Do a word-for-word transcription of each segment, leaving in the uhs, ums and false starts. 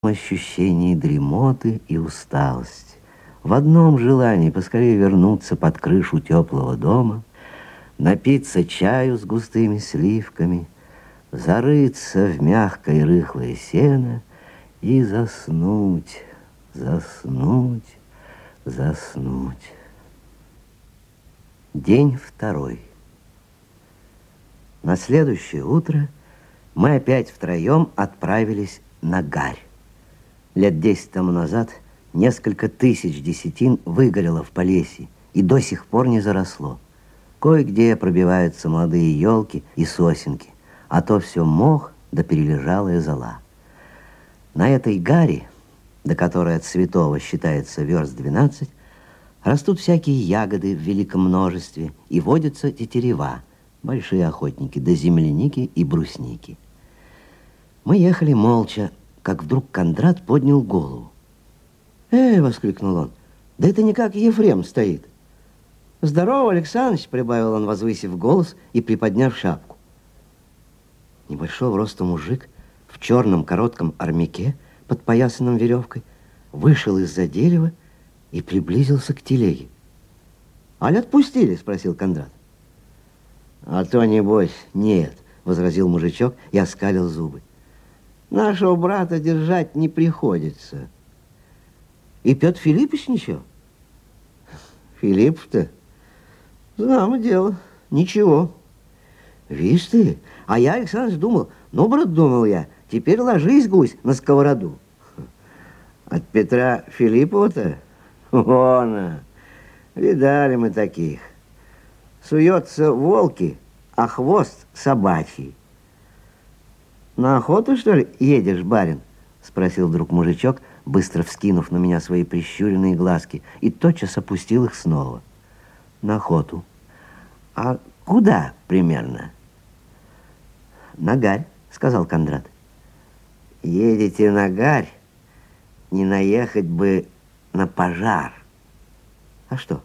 ощущении дремоты и усталости, в одном желании поскорее вернуться под крышу теплого дома, напиться чаю с густыми сливками, зарыться в мягкое рыхлое сено и заснуть, заснуть, заснуть. День второй. На следующее утро мы опять втроем отправились на Гарь. Лет десять тому назад несколько тысяч десятин выгорело в Полесье и до сих пор не заросло. Кое-где пробиваются молодые елки и сосенки, а то все мох да перележалая зола. На этой Гаре, до которой от Святого считается верст двенадцать, растут всякие ягоды в великом множестве и водятся тетерева, большие охотники, до земляники и брусники. Мы ехали молча, как вдруг Кондрат поднял голову. «Эй!» — воскликнул он. «Да это не как Ефрем стоит!» «Здорово, Александрович!» — прибавил он, возвысив голос и приподняв шапку. Небольшого роста мужик в черном коротком армяке, подпоясанном веревкой, вышел из-за дерева и приблизился к телеге. «Аль отпустили?» — спросил Кондрат. «А то, небось, нет!» — возразил мужичок и оскалил зубы. «Нашего брата держать не приходится». «И Петр Филиппович ничего?» «Филипп-то? Знамо дело. Ничего». «Вишь ты, а я, Александр, думал, ну, брат, думал я, теперь ложись, гусь, на сковороду». «От Петра Филиппова-то? Вон, видали мы таких. Суется волки, а хвост собачий». «На охоту, что ли, едешь, барин?» — спросил вдруг мужичок, быстро вскинув на меня свои прищуренные глазки, и тотчас опустил их снова. «На охоту. А куда примерно?» «На Гарь», — сказал Кондрат. «Едете на Гарь, не наехать бы на пожар». «А что?»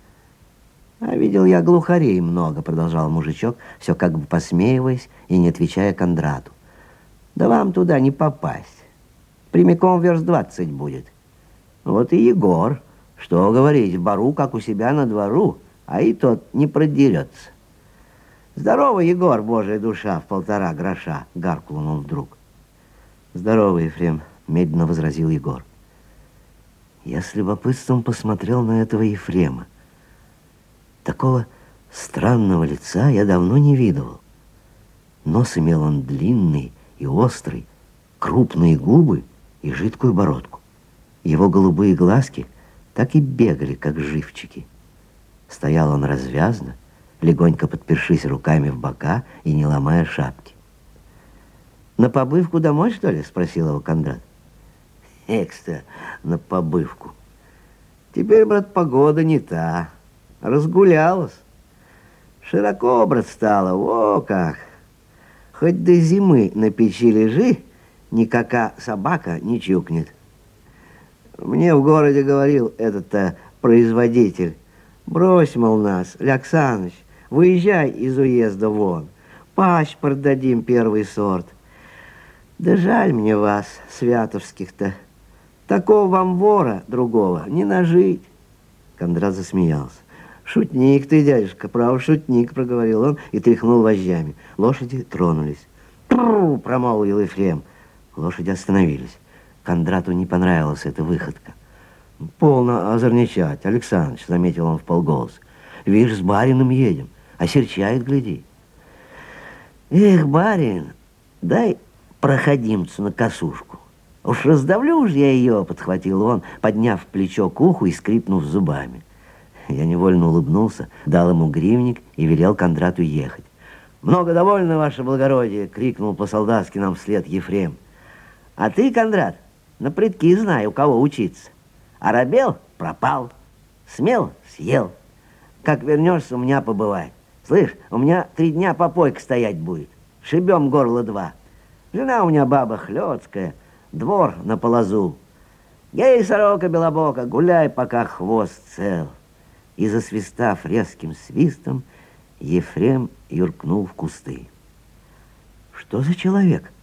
«А видел я глухарей много», — продолжал мужичок, все как бы посмеиваясь и не отвечая Кондрату. «Да вам туда не попасть. Прямиком верст двадцать будет. Вот и Егор, что говорить, в бару, как у себя на двору, а и тот не продерется». «Здорово, Егор, божья душа, в полтора гроша», — гаркнул он вдруг. «Здорово, Ефрем», — медленно возразил Егор. Я с любопытством посмотрел на этого Ефрема. Такого странного лица я давно не видывал. Нос имел он длинный и острый, крупные губы и жидкую бородку. Его голубые глазки так и бегали, как живчики. Стоял он развязно, легонько подпершись руками в бока и не ломая шапки. «На побывку домой, что ли?» — спросил его Кондрат. «Экста, на побывку. Теперь, брат, погода не та. Разгулялась. Широко, брат, стало, о как! Хоть до зимы на печи лежи, никакая собака не чукнет. Мне в городе говорил этот-то производитель: брось, мол, нас, Александрович, выезжай из уезда вон, паспорт дадим первый сорт. Да жаль мне вас, святовских-то, такого вам вора другого не нажить». Кондрат засмеялся. «Шутник ты, дядюшка, право, шутник», — проговорил он и тряхнул вожжами. Лошади тронулись. «Тру!» — промолвил Ефрем. Лошади остановились. Кондрату не понравилась эта выходка. «Полно озорничать, Александрович», — заметил он вполголоса. «Видишь, с барином едем, а серчает, гляди». «Эх, барин, дай проходимцу на косушку. Уж раздавлю уж я ее», — подхватил он, подняв плечо к уху и скрипнув зубами. Я невольно улыбнулся, дал ему гривник и велел Кондрату ехать. «Много довольно, ваше благородие!» — крикнул по-солдатски нам вслед Ефрем. «А ты, Кондрат, на прытки знай, у кого учиться. Оробел — пропал, смел — съел. Как вернешься, у меня побывай. Слышь, у меня три дня попойка стоять будет. Шибем горло два. Жена у меня баба хлёцкая, двор на полозу. Ей, сорока белобока, гуляй, пока хвост цел». И, засвистав резким свистом, Ефрем юркнул в кусты. «Что за человек?»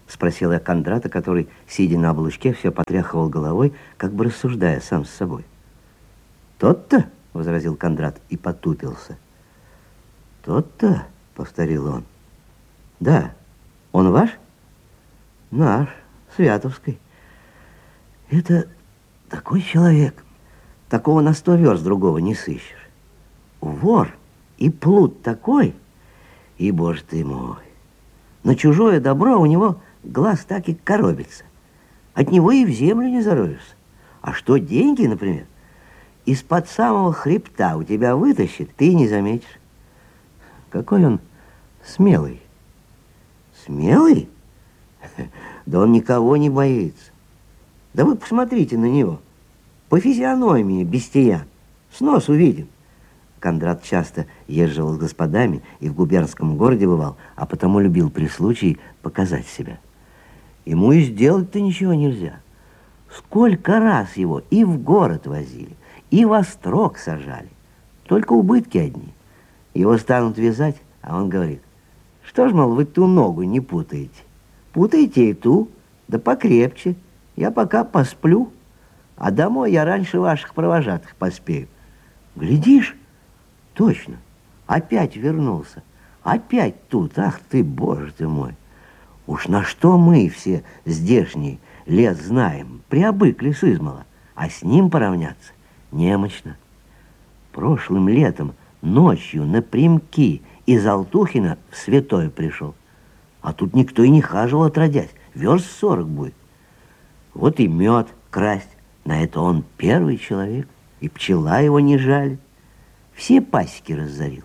Спросил я Кондрата, который, сидя на облучке, все потряхивал головой, как бы рассуждая сам с собой. «Тот-то?» — возразил Кондрат и потупился. «Тот-то?» — повторил он. «Да. Он ваш?» «Наш, Святовский. Это такой человек. Такого на сто верст другого не сыщешь. Вор и плут такой, и, боже ты мой, на чужое добро у него глаз так и коробится. От него и в землю не зароешься. А что деньги, например, из-под самого хребта у тебя вытащит, ты и не заметишь. Какой он смелый. Смелый? Да он никого не боится. Да вы посмотрите на него. По физиономии бестиян. С носу видим. Кондрат часто езжал с господами и в губернском городе бывал, а потому любил при случае показать себя. Ему и сделать-то ничего нельзя. Сколько раз его и в город возили, и в острог сажали. Только убытки одни. Его станут вязать, а он говорит: что ж, мол, вы ту ногу не путаете? Путаете и ту, да покрепче. Я пока посплю, а домой я раньше ваших провожатых поспею. Глядишь, точно, опять вернулся. Опять тут, ах ты, боже ты мой. Уж на что мы все здешние лес знаем, приобыкли сызмала, а с ним поравняться немощно. Прошлым летом ночью напрямки из Алтухина в Святое пришел. А тут никто и не хаживал отродясь, верст сорок будет. Вот и мед красть, на это он первый человек, и пчела его не жалит. Все пасеки разорил.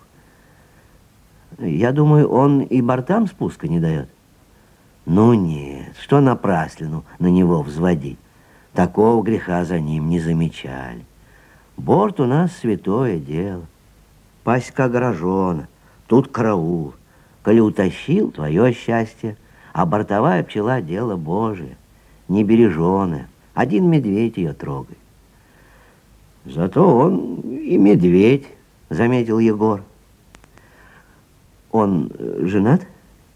Я думаю, он и бортам спуска не дает. Ну нет, что напраслину на него взводить. Такого греха за ним не замечали. Борт у нас святое дело. Пасека огорожена, тут караул. Коли утащил, твое счастье, а бортовая пчела — дело Божие, небереженое. Один медведь ее трогает. Зато он и медведь, заметил Егор. Он женат?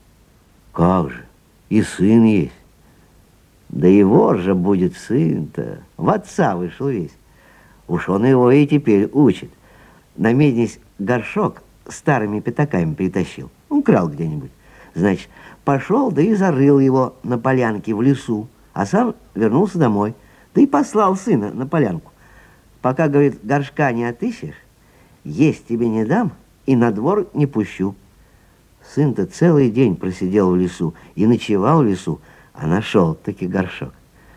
Как же, и сын есть. Да и вор же будет сын-то. В отца вышел весь. Уж он его и теперь учит. На меднись горшок старыми пятаками притащил. Украл где-нибудь. Значит, пошел, да и зарыл его на полянке в лесу, а сам вернулся домой. Да и послал сына на полянку. Пока, говорит, горшка не отыщешь, есть тебе не дам и на двор не пущу. Сын-то целый день просидел в лесу и ночевал в лесу, а нашел таки горшок.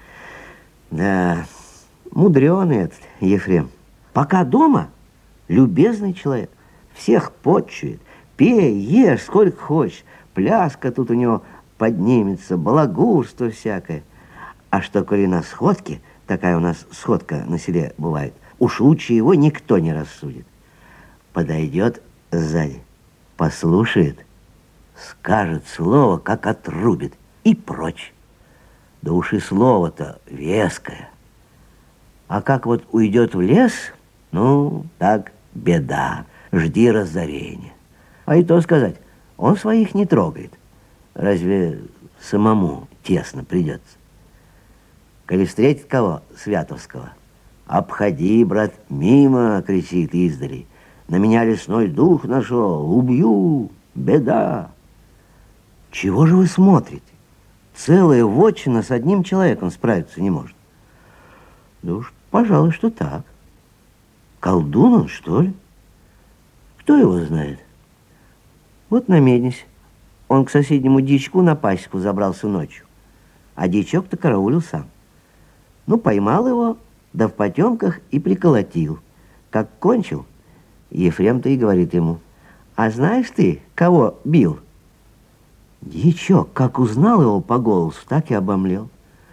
Да, мудреный этот Ефрем. Пока дома, любезный человек, всех почует. Пей, ешь, сколько хочешь. Пляска тут у него поднимется, балагурство всякое. А что, коли на сходке, такая у нас сходка на селе бывает, уж лучше его никто не рассудит. Подойдет сзади, послушает, скажет слово, как отрубит, и прочь. Да уж и слово-то веское. А как вот уйдет в лес, ну, так беда, жди разорения. А и то сказать, он своих не трогает. Разве самому тесно придется? Коли встретит кого Святовского, обходи, брат, мимо, кричит издали. На меня лесной дух нашел, убью, беда. Чего же вы смотрите? Целая вотчина с одним человеком справиться не может. Да уж, пожалуй, что так. Колдун он, что ли? Кто его знает? Вот на меднись. Он к соседнему дичку на пасеку забрался ночью, а дичок-то караулил сам. Ну, поймал его, да в потемках и приколотил. Как кончил, Ефрем-то и говорит ему: а знаешь ты, кого бил? Дьячок, как узнал его по голосу, так и обомлел.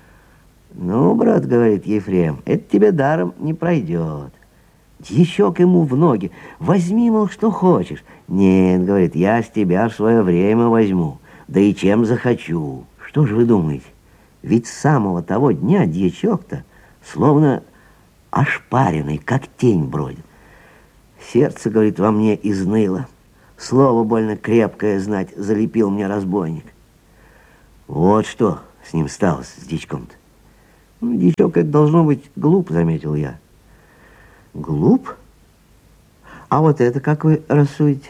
Ну, брат, говорит Ефрем, это тебе даром не пройдет. Дьячок ему в ноги: возьми, мол, что хочешь. Нет, говорит, я с тебя в свое время возьму, да и чем захочу. Что же вы думаете? Ведь с самого того дня дьячок-то словно ошпаренный, как тень бродит. Сердце, говорит, во мне изныло. Слово больно крепкое знать залепил мне разбойник. Вот что с ним стало, с дичком-то. Ну, дичок, это должно быть глуп, заметил я. Глуп? А вот это как вы рассудите?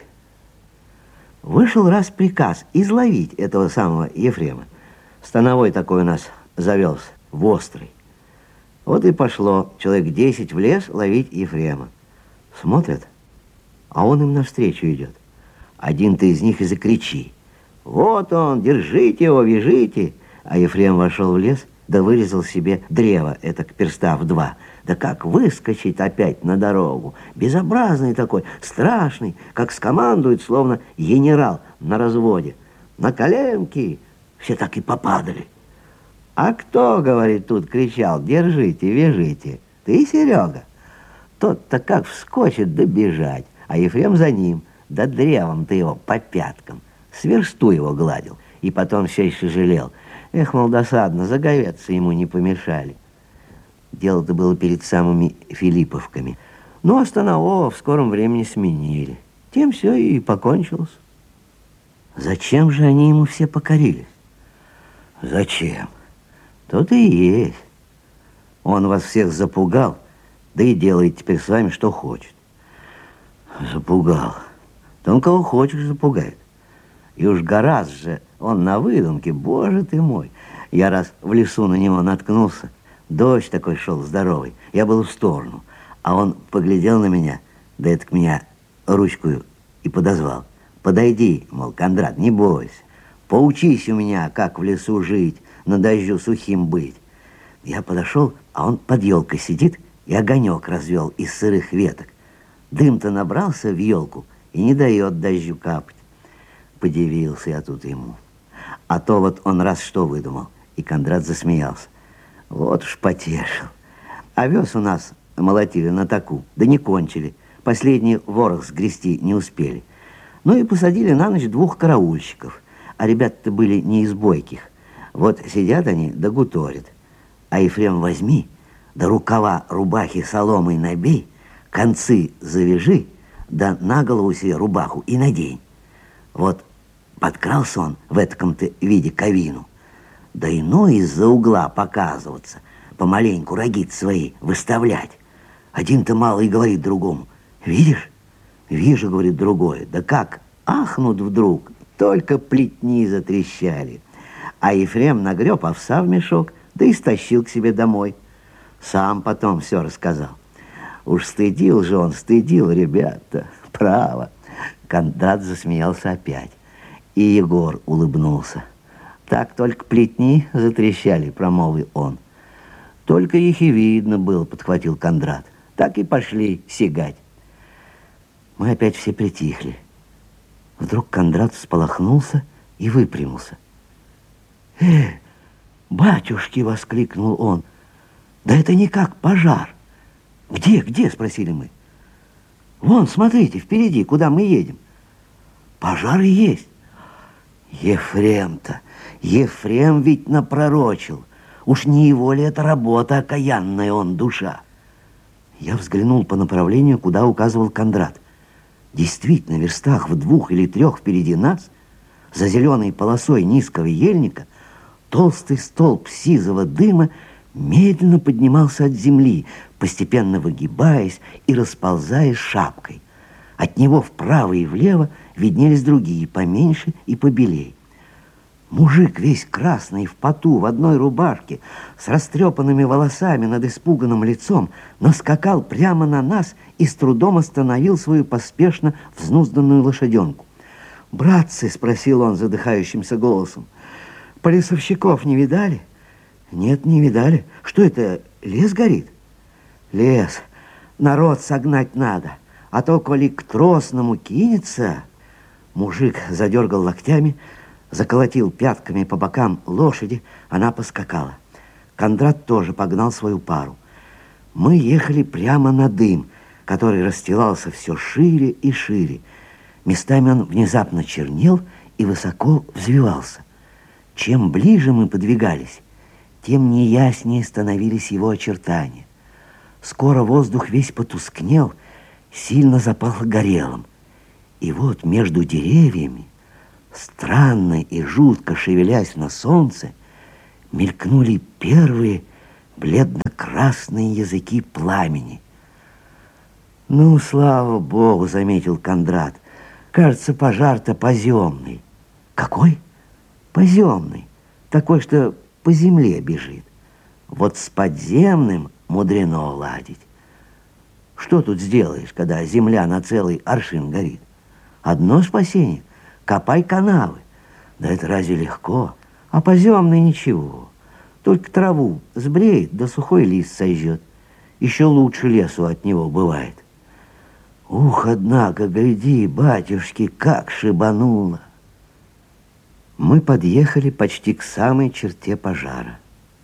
Вышел раз приказ изловить этого самого Ефрема. Становой такой у нас завелся, вострый. Вот и пошло человек десять в лес ловить Ефрема. Смотрят, а он им навстречу идет. Один-то из них и закричи: вот он, держите его, вяжите. А Ефрем вошел в лес, да вырезал себе древо, это к перста в два. Да как выскочить опять на дорогу. Безобразный такой, страшный, как скомандует, словно генерал на разводе. На коленки все так и попадали. А кто, говорит, тут кричал: держите, вяжите? Ты, Серега? Тот-то как вскочит, да бежать, а Ефрем за ним, да древом-то его по пяткам. С версту его гладил, и потом все еще жалел. Эх, мол, досадно, заговеться ему не помешали. Дело-то было перед самыми Филипповками. Ну, а Станового в скором времени сменили. Тем все и покончилось. Зачем же они ему все покорились? Зачем? То-то и есть. Он вас всех запугал, да и делает теперь с вами, что хочет. Запугал. Да он кого хочешь запугает. И уж гораздо же он на выдумке, боже ты мой. Я раз в лесу на него наткнулся, дождь такой шел здоровый, я был в сторону, а он поглядел на меня, да это к меня ручкою и подозвал. Подойди, мол, Кондрат, не бойся, поучись у меня, как в лесу жить, на дождю сухим быть. Я подошел, а он под елкой сидит и огонек развел из сырых веток. Дым-то набрался в елку и не дает дождю капать. Подивился я тут ему. А то вот он раз что выдумал. И Кондрат засмеялся. Вот уж потешил. Овес у нас молотили на таку, да не кончили. Последний ворох сгрести не успели. Ну и посадили на ночь двух караульщиков. А ребята-то были не из бойких. Вот сидят они, да гуторят. А Ефрем возьми, да рукава рубахи соломой набей, концы завяжи, да на голову себе рубаху и надень. Вот подкрался он в этом-то виде к авину, да и ну из-за угла показываться, помаленьку рогиц свои выставлять. Один-то малый говорит другому: видишь? Вижу, говорит другой. Да как ахнут вдруг, только плетни затрещали. А Ефрем нагреб овса в мешок, да и стащил к себе домой. Сам потом все рассказал. Уж стыдил же он, стыдил, ребята, право. Кондрат засмеялся опять. И Егор улыбнулся. Так только плетни затрещали, промолвил он. Только их и видно было, подхватил Кондрат. Так и пошли сигать. Мы опять все притихли. Вдруг Кондрат всполохнулся и выпрямился. «Э, батюшки!» — воскликнул он. «Да это никак пожар!» «Где, где?» — спросили мы. «Вон, смотрите, впереди, куда мы едем. Пожар и есть». Ефрем-то, Ефрем ведь напророчил. Уж не его ли это работа, окаянная он душа? Я взглянул по направлению, куда указывал Кондрат. Действительно, в верстах в двух или трех впереди нас, за зеленой полосой низкого ельника, толстый столб сизого дыма медленно поднимался от земли, постепенно выгибаясь и расползаясь шапкой. От него вправо и влево виднелись другие, поменьше и побелей. Мужик, весь красный, в поту, в одной рубашке, с растрепанными волосами над испуганным лицом, наскакал прямо на нас и с трудом остановил свою поспешно взнузданную лошаденку. «Братцы», — спросил он задыхающимся голосом, — «полисовщиков не видали?» «Нет, не видали. Что это, лес горит?» «Лес. Народ согнать надо. А то, коли к тросному кинется...» Мужик задергал локтями, заколотил пятками по бокам лошади, она поскакала. Кондрат тоже погнал свою пару. Мы ехали прямо на дым, который расстилался все шире и шире. Местами он внезапно чернел и высоко взвивался. Чем ближе мы подвигались, тем неяснее становились его очертания. Скоро воздух весь потускнел, сильно запахло горелым. И вот между деревьями странно и жутко шевелясь на солнце, мелькнули первые бледно-красные языки пламени. «Ну, слава богу», — заметил Кондрат, — «кажется, пожар-то поземный». «Какой?» «Поземный. Такой, что по земле бежит. Вот с подземным мудрено ладить. Что тут сделаешь, когда земля на целый аршин горит? Одно спасение — копай канавы. Да это разве легко? А поземный ничего. Только траву сбреет, да сухой лист сойдет. Еще лучше лесу от него бывает. Ух, однако, гляди, батюшки, как шибануло!» Мы подъехали почти к самой черте пожара.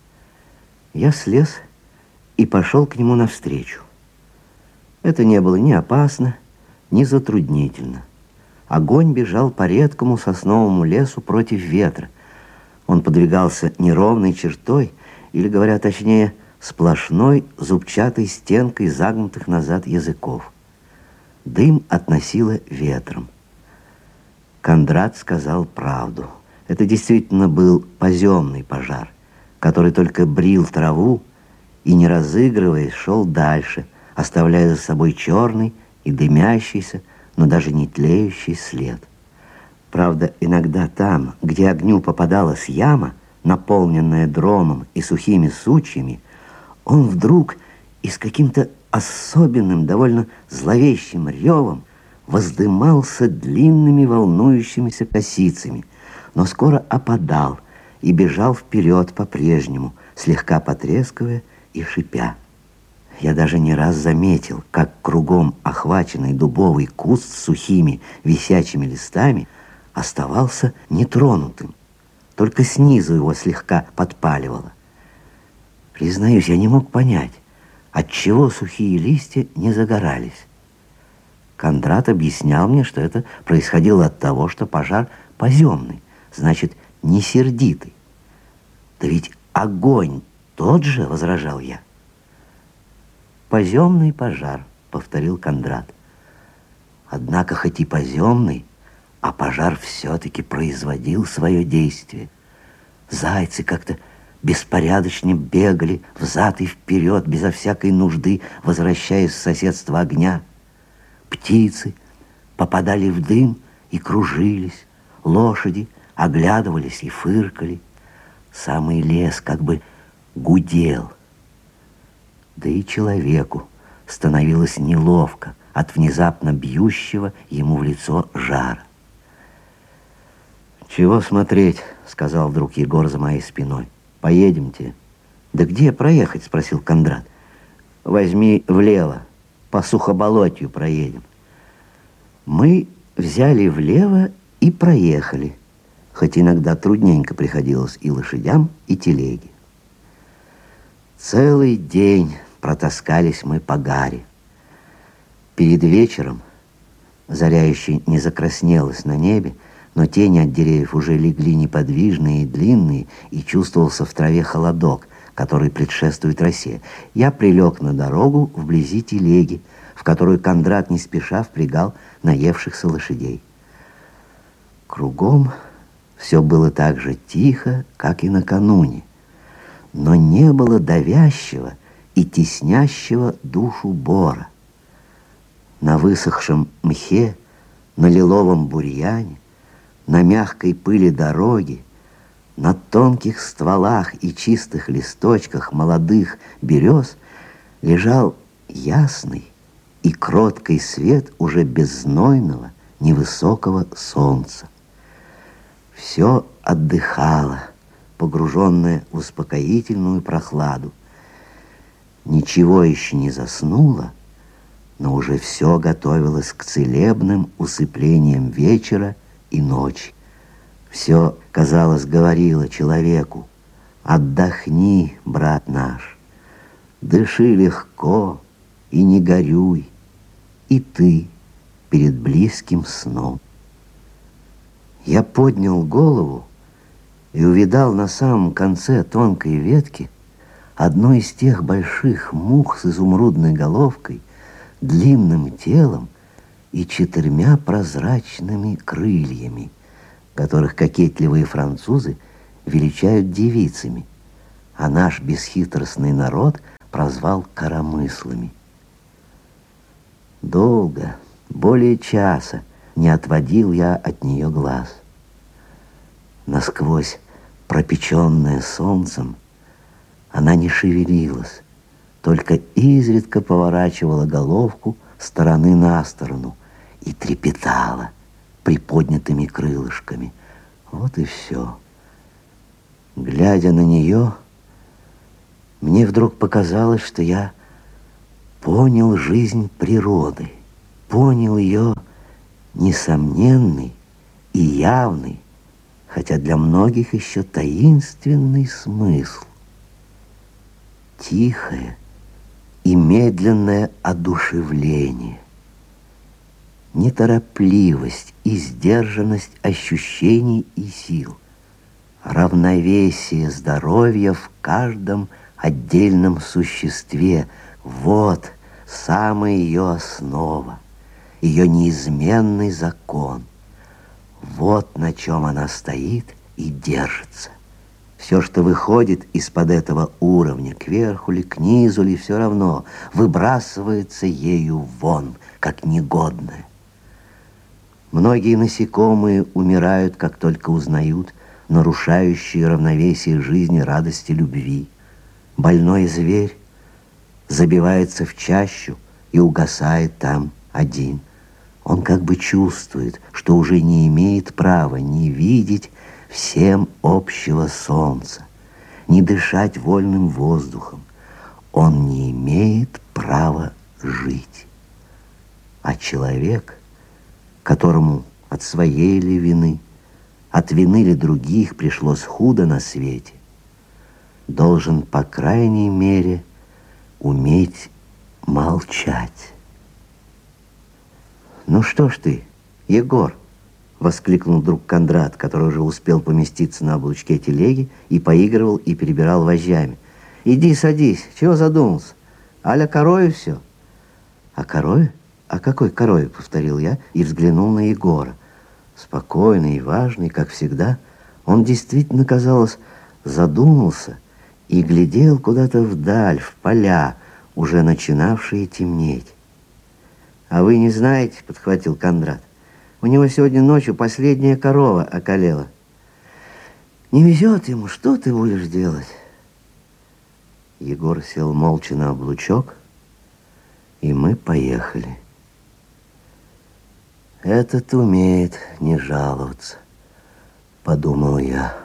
Я слез и пошел к нему навстречу. Это не было ни опасно, ни затруднительно. Огонь бежал по редкому сосновому лесу против ветра. Он подвигался неровной чертой, или, говоря точнее, сплошной зубчатой стенкой загнутых назад языков. Дым относило ветром. Кондрат сказал правду. Это действительно был поземный пожар, который только брил траву и, не разыгрываясь, шел дальше, оставляя за собой черный и дымящийся, но даже не тлеющий след. Правда, иногда там, где огню попадалась яма, наполненная дромом и сухими сучьями, он вдруг и с каким-то особенным, довольно зловещим ревом воздымался длинными волнующимися косицами, но скоро опадал и бежал вперед по-прежнему, слегка потрескивая и шипя. Я даже не раз заметил, как кругом охваченный дубовый куст с сухими висячими листами оставался нетронутым, только снизу его слегка подпаливало. Признаюсь, я не мог понять, отчего сухие листья не загорались. Кондрат объяснял мне, что это происходило от того, что пожар поземный, значит, не сердитый. «Да ведь огонь тот же», — возражал я. «Поземный пожар», — повторил Кондрат. Однако, хоть и поземный, а пожар все-таки производил свое действие. Зайцы как-то беспорядочно бегали взад и вперед, безо всякой нужды, возвращаясь в соседство огня. Птицы попадали в дым и кружились, лошади оглядывались и фыркали. Самый лес как бы гудел. Да и человеку становилось неловко от внезапно бьющего ему в лицо жара. «Чего смотреть?» — сказал вдруг Егор за моей спиной. «Поедемте». «Да где проехать?» — спросил Кондрат. «Возьми влево, по сухоболотью проедем». Мы взяли влево и проехали, хоть иногда трудненько приходилось и лошадям, и телеге. Целый день протаскались мы по гаре. Перед вечером заря еще не закраснелась на небе, но тени от деревьев уже легли неподвижные и длинные, и чувствовался в траве холодок, который предшествует росе. Я прилег на дорогу вблизи телеги, в которую Кондрат не спеша впрягал наевшихся лошадей. Кругом все было так же тихо, как и накануне, но не было давящего и теснящего душу бора. На высохшем мхе, на лиловом бурьяне, на мягкой пыли дороги, на тонких стволах и чистых листочках молодых берез лежал ясный и кроткий свет уже беззнойного, невысокого солнца. Все отдыхало, погруженное в успокоительную прохладу. Ничего еще не заснуло, но уже все готовилось к целебным усыплениям вечера и ночи. Все, казалось, говорило человеку: «Отдохни, брат наш, дыши легко и не горюй, и ты перед близким сном». Я поднял голову и увидал на самом конце тонкой ветки одну из тех больших мух с изумрудной головкой, длинным телом и четырьмя прозрачными крыльями, которых кокетливые французы величают девицами, а наш бесхитростный народ прозвал коромыслами. Долго, более часа, не отводил я от нее глаз. Насквозь пропеченная солнцем, она не шевелилась, только изредка поворачивала головку с стороны на сторону и трепетала приподнятыми крылышками. Вот и все. Глядя на нее, мне вдруг показалось, что я понял жизнь природы, понял ее несомненный и явный, хотя для многих еще таинственный смысл. Тихое и медленное одушевление, неторопливость и сдержанность ощущений и сил, равновесие здоровья в каждом отдельном существе. Вот самая ее основа, ее неизменный закон. Вот на чем она стоит и держится. Все, что выходит из-под этого уровня, кверху ли, к низу ли, все равно выбрасывается ею вон, как негодное. Многие насекомые умирают, как только узнают нарушающие равновесие жизни радости любви. Больной зверь забивается в чащу и угасает там один. Он как бы чувствует, что уже не имеет права не видеть всем общего солнца, не дышать вольным воздухом. Он не имеет права жить. А человек, которому от своей ли вины, от вины ли других пришлось худо на свете, должен, по крайней мере, уметь молчать. «Ну что ж ты, Егор?» — воскликнул вдруг Кондрат, который уже успел поместиться на облучке телеги и поигрывал и перебирал вожжами. «Иди садись, чего задумался? Аля корове все?» «А корове? А какой корове?» — повторил я и взглянул на Егора. Спокойный и важный, как всегда, он действительно, казалось, задумался и глядел куда-то вдаль, в поля, уже начинавшие темнеть. «А вы не знаете, — подхватил Кондрат, — у него сегодня ночью последняя корова околела. Не везет ему, что ты будешь делать?» Егор сел молча на облучок, и мы поехали. «Этот умеет не жаловаться», — подумал я.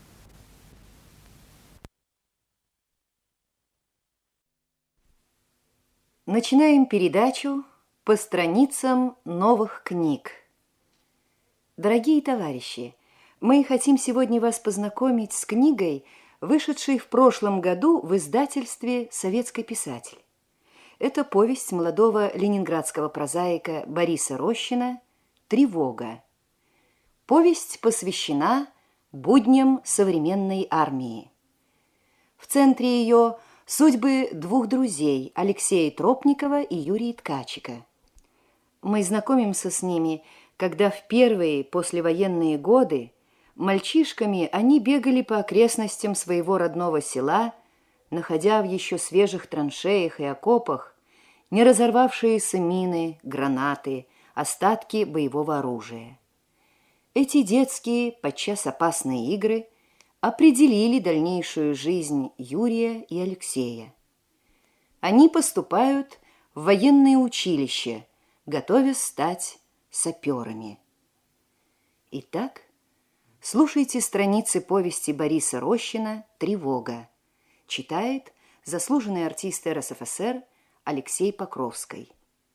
Начинаем передачу по страницам новых книг. Дорогие товарищи, мы хотим сегодня вас познакомить с книгой, вышедшей в прошлом году в издательстве «Советский писатель». Это повесть молодого ленинградского прозаика Бориса Рощина «Тревога». Повесть посвящена будням современной армии. В центре ее судьбы двух друзей, Алексея Тропникова и Юрия Ткачика. Мы знакомимся с ними, когда в первые послевоенные годы мальчишками они бегали по окрестностям своего родного села, находя в еще свежих траншеях и окопах не разорвавшиеся мины, гранаты, остатки боевого оружия. Эти детские, подчас опасные игры определили дальнейшую жизнь Юрия и Алексея. Они поступают в военное училище, готовясь стать саперами. Итак, слушайте страницы повести Бориса Рощина «Тревога». Читает заслуженный артист эр эс эф эс эр Алексей Покровский.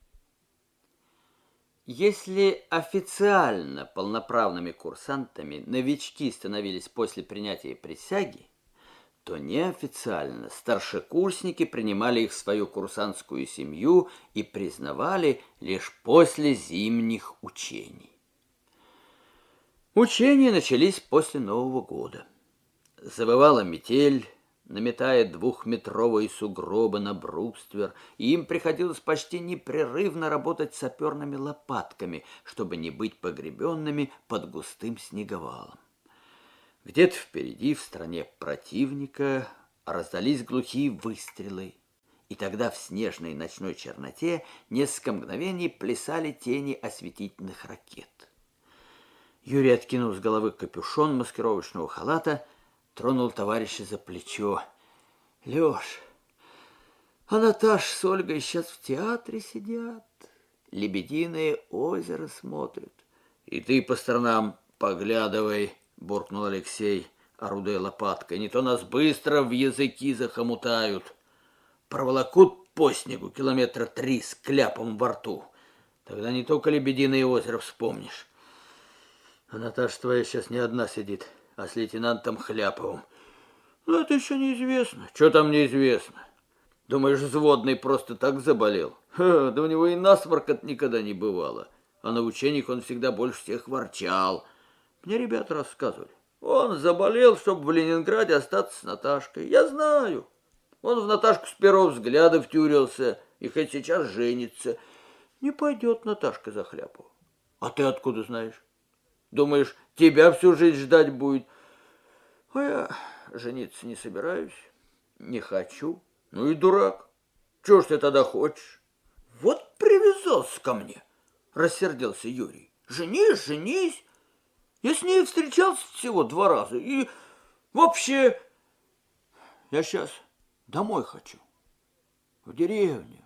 Если официально полноправными курсантами новички становились после принятия присяги, то неофициально старшекурсники принимали их в свою курсантскую семью и признавали лишь после зимних учений. Учения начались после Нового года. Завывала метель, наметая двухметровые сугробы на бруствер, и им приходилось почти непрерывно работать саперными лопатками, чтобы не быть погребенными под густым снеговалом. Где-то впереди, в стороне противника, раздались глухие выстрелы, и тогда в снежной ночной черноте несколько мгновений плясали тени осветительных ракет. Юрий откинул с головы капюшон маскировочного халата, тронул товарища за плечо. Леш, а Наташа с Ольгой сейчас в театре сидят, «Лебединое озеро» смотрят. И ты по сторонам поглядывай, буркнул Алексей, орудуя лопаткой. Не то нас быстро в языки захомутают. Проволокут по снегу километра три с кляпом во рту. Тогда не только «Лебединое озеро» вспомнишь. А Наташа твоя сейчас не одна сидит, а с лейтенантом Хляповым. Ну, это еще неизвестно. Что там неизвестно? Думаешь, взводный просто так заболел? Ха, да у него и насморк никогда не бывало. А на учениях он всегда больше всех ворчал. Мне ребята рассказывали. Он заболел, чтобы в Ленинграде остаться с Наташкой. Я знаю. Он в Наташку с первого взгляда втюрился, и хоть сейчас женится. Не пойдет Наташка за Хляпову. А ты откуда знаешь? Думаешь, тебя всю жизнь ждать будет? А я жениться не собираюсь, не хочу. Ну и дурак. Чего ж ты тогда хочешь? Вот привязался ко мне, рассердился Юрий. Женись, женись. Я с ней встречался всего два раза. И вообще, я сейчас домой хочу, в деревню.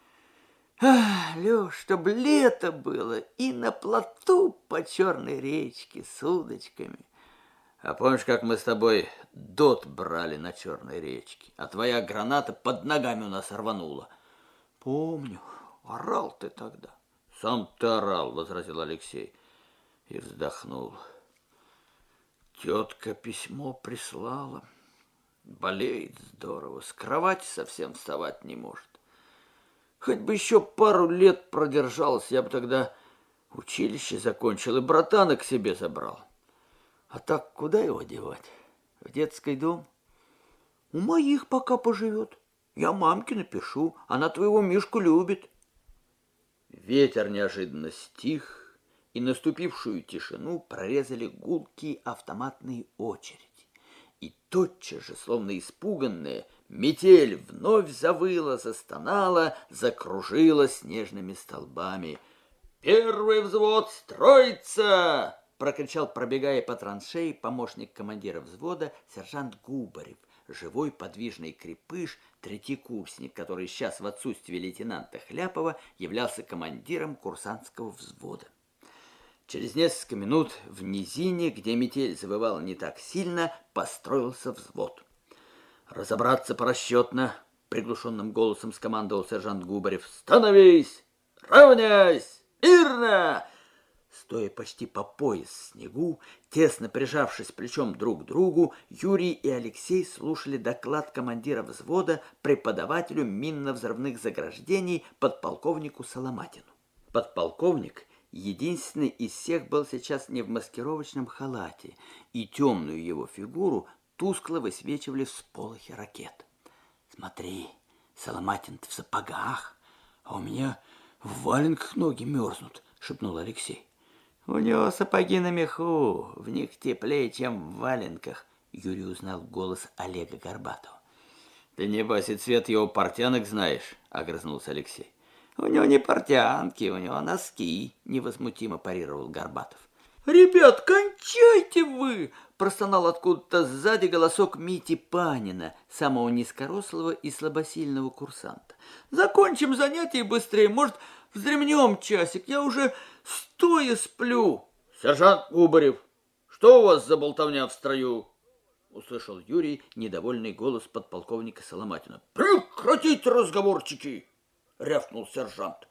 Ах, Леш, чтоб лето было и на плоту по черной речке с удочками. А помнишь, как мы с тобой дот брали на черной речке, а твоя граната под ногами у нас рванула? Помню, орал ты тогда. Сам ты орал, возразил Алексей и вздохнул. Тетка письмо прислала. Болеет здорово, с кровати совсем вставать не может. Хоть бы еще пару лет продержался, я бы тогда училище закончил и братана к себе забрал. А так куда его девать? В детский дом? У моих пока поживет. Я мамке напишу, она твоего Мишку любит. Ветер неожиданно стих, и наступившую тишину прорезали гулкие автоматные очереди. И тотчас же, словно испуганная, метель вновь завыла, застонала, закружила снежными столбами. «Первый взвод строится!» — прокричал, пробегая по траншеи, помощник командира взвода сержант Губарев, живой подвижный крепыш, третьекурсник, который сейчас в отсутствие лейтенанта Хляпова являлся командиром курсантского взвода. Через несколько минут в низине, где метель завывала не так сильно, построился взвод. «Разобраться порасчетно!» — приглушенным голосом скомандовал сержант Губарев. «Становись! Равняйсь! Мирно!» Стоя почти по пояс в снегу, тесно прижавшись плечом друг к другу, Юрий и Алексей слушали доклад командира взвода преподавателю минно-взрывных заграждений подполковнику Соломатину. Подполковник единственный из всех был сейчас не в маскировочном халате, и темную его фигуру тускло высвечивали всполохи ракет. «Смотри, Соломатин-то в сапогах, а у меня в валенках ноги мерзнут», — шепнул Алексей. «У него сапоги на меху, в них теплее, чем в валенках», — Юрий узнал голос Олега Горбатова. «Ты, небось, и цвет его портянок знаешь», — огрызнулся Алексей. «У него не портянки, у него носки», — невозмутимо парировал Горбатов. «Ребят, кончайте вы!» — простонал откуда-то сзади голосок Мити Панина, самого низкорослого и слабосильного курсанта. «Закончим занятие быстрее, может, вздремнем часик, я уже стоя сплю». «Сержант Губарев, что у вас за болтовня в строю?» — услышал Юрий недовольный голос подполковника Соломатина. «Прекратите разговорчики!» — рявкнул сержант.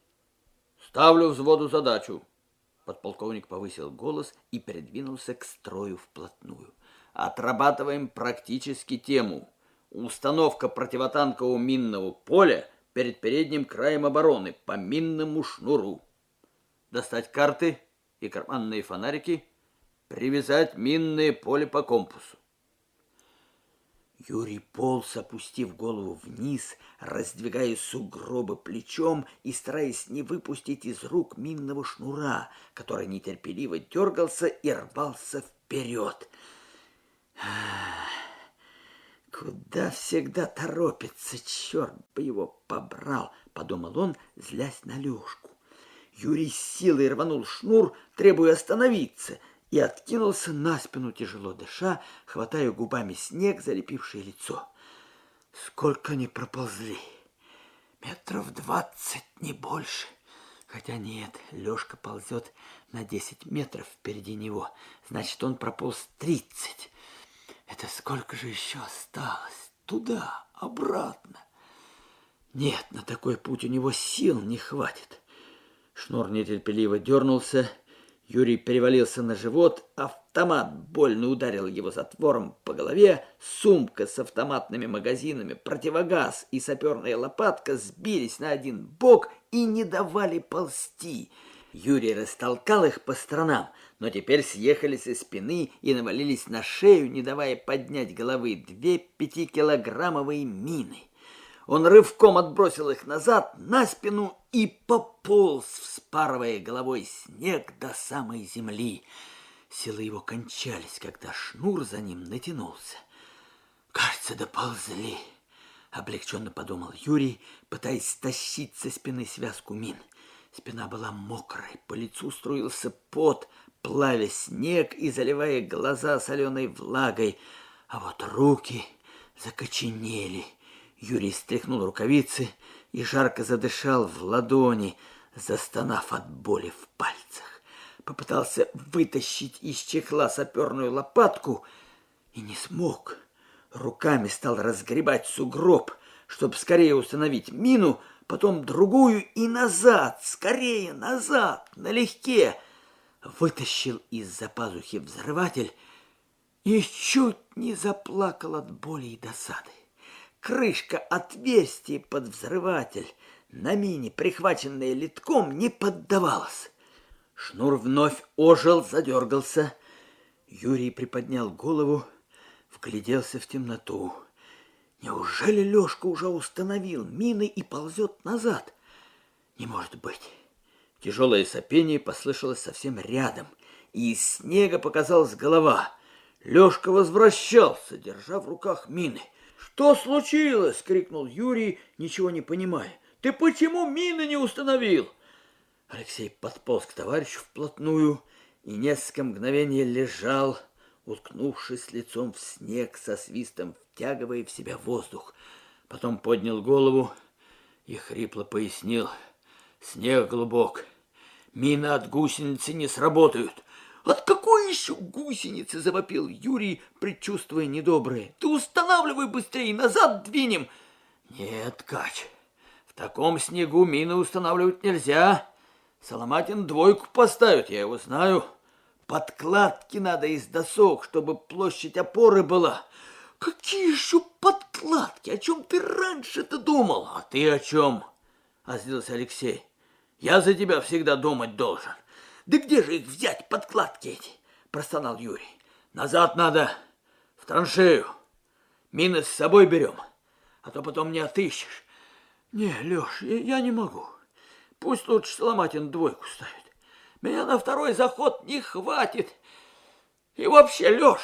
«Ставлю взводу задачу». Подполковник повысил голос и передвинулся к строю вплотную. «Отрабатываем практически тему. Установка противотанкового минного поля перед передним краем обороны по минному шнуру. Достать карты и карманные фонарики, привязать минное поле по компасу». Юрий полз, опустив голову вниз, раздвигая сугробы плечом и стараясь не выпустить из рук минного шнура, который нетерпеливо дергался и рвался вперед. «Куда всегда торопится, черт бы его побрал!» — подумал он, злясь на Лешку. Юрий с силой рванул шнур, требуя остановиться, и откинулся на спину, тяжело дыша, хватая губами снег, залепивший лицо. Сколько они проползли? Метров двадцать, не больше. Хотя нет, Лешка ползет на десять метров впереди него, значит, он прополз тридцать. Это сколько же еще осталось? Туда, обратно. Нет, на такой путь у него сил не хватит. Шнур нетерпеливо дернулся, Юрий перевалился на живот, автомат больно ударил его затвором по голове, сумка с автоматными магазинами, противогаз и саперная лопатка сбились на один бок и не давали ползти. Юрий растолкал их по сторонам, но теперь съехали со спины и навалились на шею, не давая поднять головы, две пятикилограммовые мины. Он рывком отбросил их назад на спину и пополз, вспарывая головой снег до самой земли. Силы его кончались, когда шнур за ним натянулся. «Кажется, доползли», — облегченно подумал Юрий, пытаясь стащить со спины связку мин. Спина была мокрой, по лицу струился пот, плавя снег и заливая глаза соленой влагой, а вот руки закоченели. Юрий стряхнул рукавицы и жарко задышал в ладони, застонав от боли в пальцах. Попытался вытащить из чехла саперную лопатку и не смог. Руками стал разгребать сугроб, чтобы скорее установить мину, потом другую и назад, скорее назад, налегке. Вытащил из-за пазухи взрыватель и чуть не заплакал от боли и досады. Крышка отверстия под взрыватель на мине, прихваченная литком, не поддавалась. Шнур вновь ожил, задергался. Юрий приподнял голову, вгляделся в темноту. Неужели Лешка уже установил мины и ползет назад? Не может быть. Тяжелое сопение послышалось совсем рядом, и из снега показалась голова. Лешка возвращался, держа в руках мины. «Что случилось?» — крикнул Юрий, ничего не понимая. «Ты почему мины не установил?» Алексей подполз к товарищу вплотную и несколько мгновений лежал, уткнувшись лицом в снег, со свистом втягивая в себя воздух. Потом поднял голову и хрипло пояснил. «Снег глубок. Мины от гусеницы не сработают». «От какой еще гусеницы?» — завопил Юрий, предчувствуя недоброе. «Ты устанавливай быстрее, назад двинем!» «Нет, Кач, в таком снегу мины устанавливать нельзя. Соломатин двойку поставит, я его знаю. Подкладки надо из досок, чтобы площадь опоры была». «Какие еще подкладки? О чем ты раньше-то думал?» «А ты о чем?» — озлился Алексей. «Я за тебя всегда думать должен». «Да где же их взять, подкладки эти?» – простонал Юрий. «Назад надо, в траншею. Мины с собой берем, а то потом не отыщешь». «Не, Леш, я, я не могу. Пусть лучше Соломатин двойку ставит. Меня на второй заход не хватит. И вообще, Леш,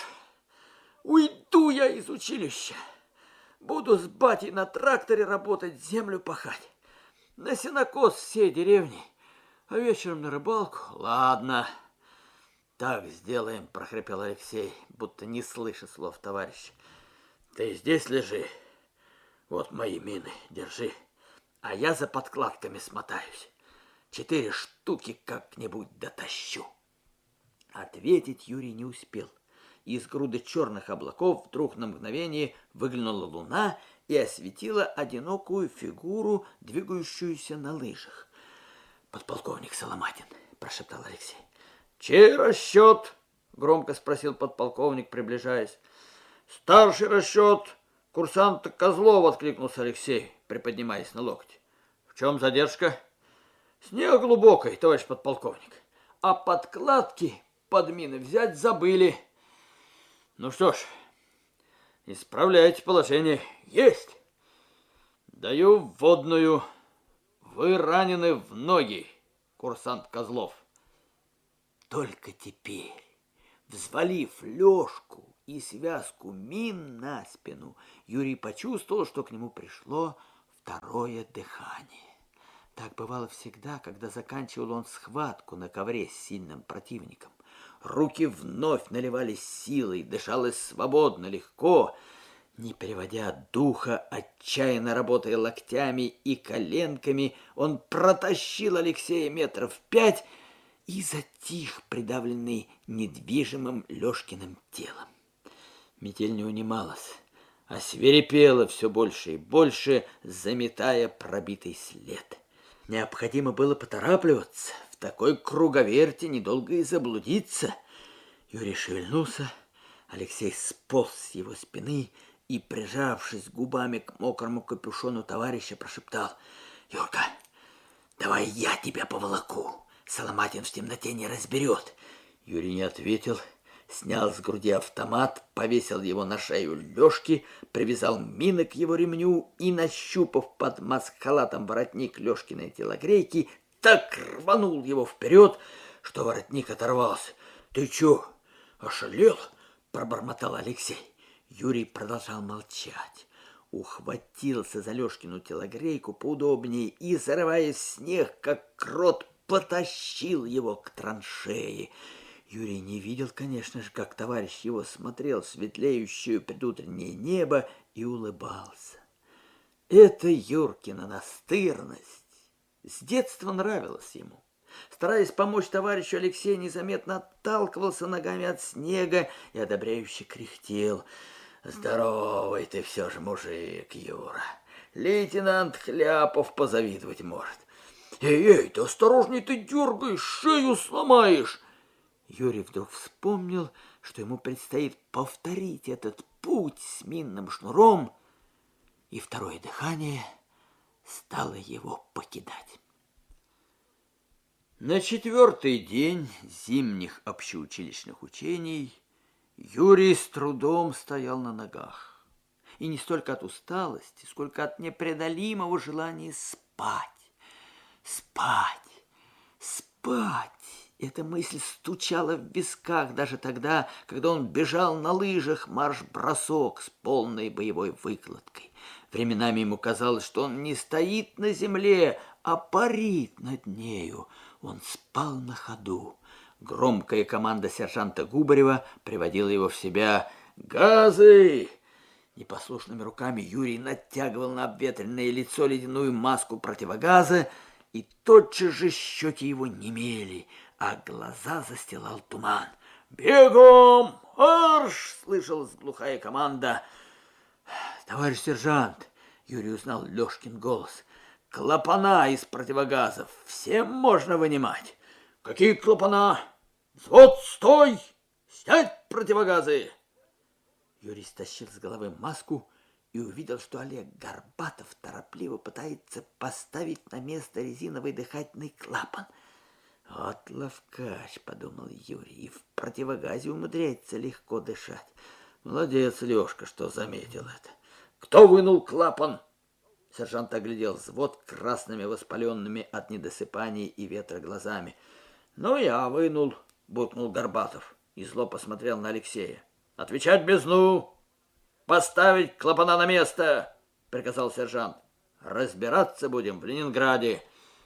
уйду я из училища. Буду с батей на тракторе работать, землю пахать. На сенокос всей деревни. А вечером на рыбалку? Ладно, так сделаем, прохрипел Алексей, будто не слыша слов товарища. Ты здесь лежи. Вот мои мины, держи. А я за подкладками смотаюсь. Четыре штуки как-нибудь дотащу. Ответить Юрий не успел. Из груды черных облаков вдруг на мгновение выглянула луна и осветила одинокую фигуру, двигающуюся на лыжах. «Подполковник Соломатин», — прошептал Алексей. «Чей расчет?» — громко спросил подполковник, приближаясь. «Старший расчет курсанта Козлова», — откликнулся Алексей, приподнимаясь на локте. «В чем задержка?» «Снег глубокий, товарищ подполковник, а подкладки под мины взять забыли». «Ну что ж, Исправляйте положение. Есть. Даю вводную. Вы ранены в ноги, курсант Козлов. Только теперь, взвалив Лёшку и связку мин на спину, Юрий почувствовал, что к нему пришло второе дыхание. Так бывало всегда, когда заканчивал он схватку на ковре с сильным противником. Руки вновь наливались силой, дышалось свободно, легко. Не переводя духа, отчаянно работая локтями и коленками, он протащил Алексея метров пять и затих, придавленный недвижимым Лёшкиным телом. Метель не унималась, а свирепела все больше и больше, заметая пробитый след. Необходимо было поторапливаться, в такой круговерти недолго и заблудиться. Юрий шевельнулся, Алексей сполз с его спины и, прижавшись губами к мокрому капюшону товарища, прошептал: «Юрка, давай я тебя поволоку, Соломатин в темноте не разберет». Юрий не ответил, снял с груди автомат, повесил его на шею Лёшки, привязал мины к его ремню и, нащупав под маск-халатом воротник Лёшкиной телогрейки, так рванул его вперед, что воротник оторвался. «Ты чё, ошалел?» – пробормотал Алексей. Юрий продолжал молчать, ухватился за Лёшкину телогрейку поудобнее и, зарываясь в снег, как крот, потащил его к траншее. Юрий не видел, конечно же, как товарищ его смотрел в светлеющее предутреннее небо и улыбался. Эта Юркина настырность с детства нравилась ему. Стараясь помочь товарищу, Алексей незаметно отталкивался ногами от снега и одобряюще кряхтел. «Здоровый ты все же мужик, Юра. Лейтенант Хляпов позавидовать может». «Эй-эй, ты осторожней, ты дергаешь, шею сломаешь!» Юрий вдруг вспомнил, что ему предстоит повторить этот путь с минным шнуром, и второе дыхание стало его покидать. На четвертый день зимних общеучилищных учений Юрий с трудом стоял на ногах. И не столько от усталости, сколько от непреодолимого желания спать. Спать, спать. Эта мысль стучала в висках даже тогда, когда он бежал на лыжах марш-бросок с полной боевой выкладкой. Временами ему казалось, что он не стоит на земле, а парит над нею. Он спал на ходу. Громкая команда сержанта Губарева приводила его в себя. «Газы!» Непослушными руками Юрий натягивал на обветренное лицо ледяную маску противогаза, и тотчас же щеки его немели, а глаза застилал туман. «Бегом! Марш!» — слышалась глухая команда. «Товарищ сержант!» — Юрий узнал Лёшкин голос. «Клапана из противогазов всем можно вынимать». «Какие клапана? Взвод, стой! Снять противогазы!» Юрий стащил с головы маску и увидел, что Олег Горбатов торопливо пытается поставить на место резиновый дыхательный клапан. «Вот ловкач», — подумал Юрий, — «и в противогазе умудряется легко дышать. Молодец, Лёшка, что заметил это». «Кто вынул клапан?» Сержант оглядел взвод красными воспаленными от недосыпания и ветра глазами. «Ну, я вынул», — буркнул Горбатов и зло посмотрел на Алексея. «Отвечать без «ну». «Поставить клапана на место», — приказал сержант. «Разбираться будем в Ленинграде».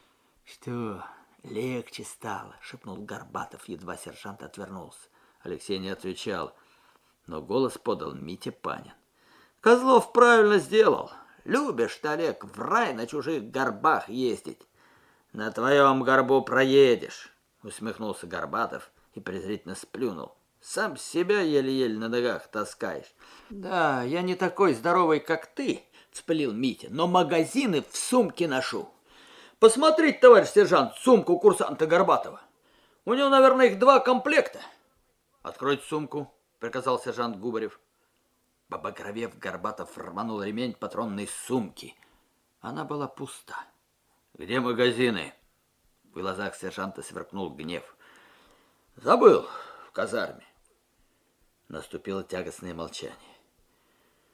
«Что, легче стало?» — шепнул Горбатов, едва сержант отвернулся. Алексей не отвечал, но голос подал Митя Панин. «Козлов правильно сделал. Любишь ты, Олег, в рай на чужих горбах ездить». «На твоем горбу проедешь», — усмехнулся Горбатов и презрительно сплюнул. «Сам себя еле-еле на ногах таскаешь». «Да, я не такой здоровый, как ты», — вспылил Митя, «но магазины в сумке ношу. Посмотрите, товарищ сержант, сумку курсанта Горбатова. У него, наверное, их два комплекта». «Откройте сумку», — приказал сержант Губарев. Побагровев, Горбатов рванул ремень патронной сумки. Она была пуста. «Где магазины?» В глазах сержанта сверкнул гнев. «Забыл в казарме». Наступило тягостное молчание.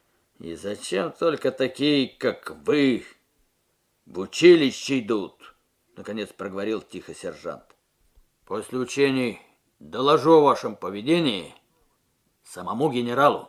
И зачем только такие, как вы, в училище идут? Наконец проговорил тихо сержант. После учений доложу о вашем поведении самому генералу.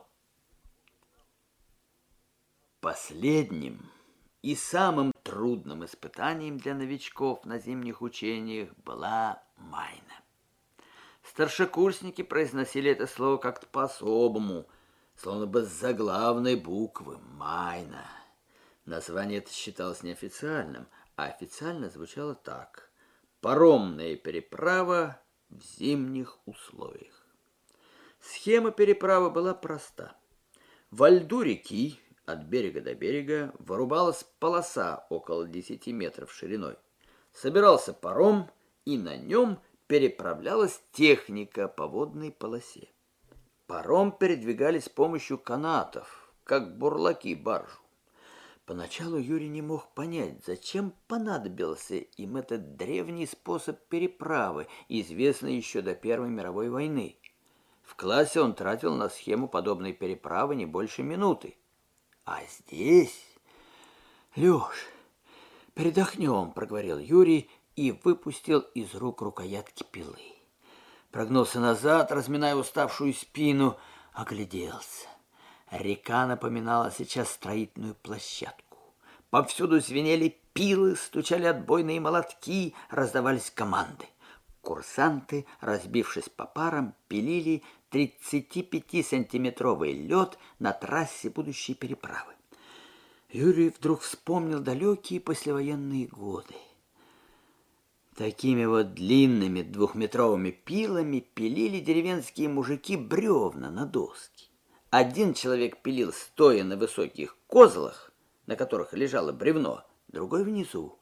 Последним и самым трудным испытанием для новичков на зимних учениях была майна. Старшекурсники произносили это слово как-то по-особому, словно бы с заглавной буквы «майна». Название это считалось неофициальным, а официально звучало так: «Паромная переправа в зимних условиях». Схема переправы была проста. Во льду реки от берега до берега вырубалась полоса около десяти метров шириной. Собирался паром, и на нем переправлялась техника по водной полосе. Паром передвигали с помощью канатов, как бурлаки баржу. Поначалу Юрий не мог понять, зачем понадобился им этот древний способ переправы, известный еще до Первой мировой войны. В классе он тратил на схему подобной переправы не больше минуты. А здесь... Леш, передохнем, проговорил Юрий и выпустил из рук рукоятки пилы. Прогнулся назад, разминая уставшую спину, огляделся. Река напоминала сейчас строительную площадку. Повсюду звенели пилы, стучали отбойные молотки, раздавались команды. Курсанты, разбившись по парам, пилили тридцатипятисантиметровый лед на трассе будущей переправы. Юрий вдруг вспомнил далекие послевоенные годы. Такими вот длинными двухметровыми пилами пилили деревенские мужики бревна на доски. Один человек пилил стоя на высоких козлах, на которых лежало бревно, другой внизу.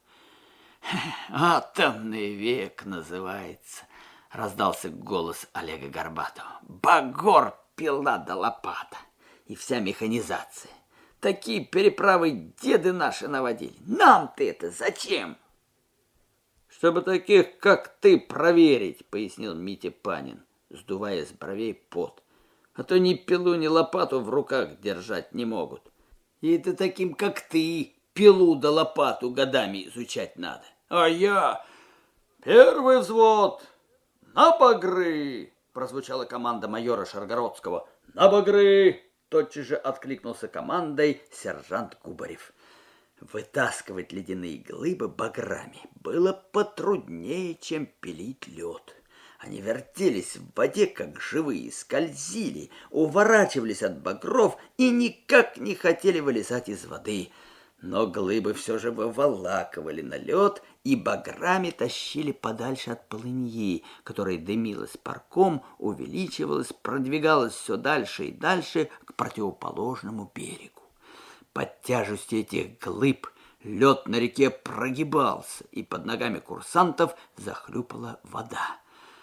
«Атомный век называется», — раздался голос Олега Горбатова. «Багор, пила да лопата и вся механизация. Такие переправы деды наши наводили. Нам-то это зачем?» «Чтобы таких, как ты, проверить», — пояснил Митя Панин, сдувая с бровей пот. «А то ни пилу, ни лопату в руках держать не могут. И это таким, как ты, пилу да лопату годами изучать надо. А я... Первый взвод! На багры!» Прозвучала команда майора Шаргородского. «На багры!» Тотчас же откликнулся командой сержант Губарев. Вытаскивать ледяные глыбы баграми было потруднее, чем пилить лед. Они вертелись в воде, как живые, скользили, уворачивались от багров и никак не хотели вылезать из воды. Но глыбы все же выволакивали на лед и баграми тащили подальше от полыньи, которая дымилась парком, увеличивалась, продвигалась все дальше и дальше к противоположному берегу. Под тяжестью этих глыб лед на реке прогибался, и под ногами курсантов захлюпала вода.